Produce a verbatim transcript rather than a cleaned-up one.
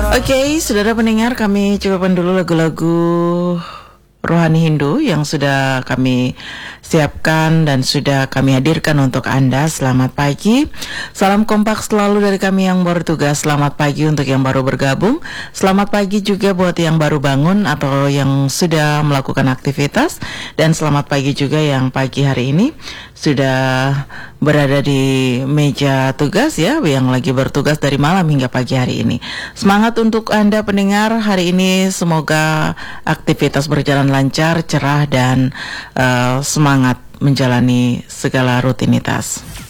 Oke, saudara pendengar, kami cukupkan dulu lagu-lagu rohani Hindu yang sudah kami siapkan dan sudah kami hadirkan untuk Anda. Selamat pagi, salam kompak selalu dari kami yang bertugas. Selamat pagi untuk yang baru bergabung. Selamat pagi juga buat yang baru bangun atau yang sudah melakukan aktivitas. Dan selamat pagi juga yang pagi hari ini sudah berada di meja tugas ya, yang lagi bertugas dari malam hingga pagi hari ini. Semangat untuk Anda pendengar hari ini, semoga aktivitas berjalan lancar, cerah, dan uh, semangat menjalani segala rutinitas.